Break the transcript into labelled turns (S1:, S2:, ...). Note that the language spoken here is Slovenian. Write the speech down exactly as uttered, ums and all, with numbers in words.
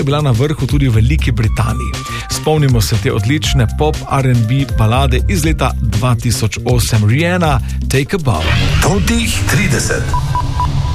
S1: bila na vrhu tudi v Veliki Britaniji. Spomnimo se te odlične pop R and B balade iz leta dva tisoč osem. Rihanna, Take a Bow.
S2: Top trideset.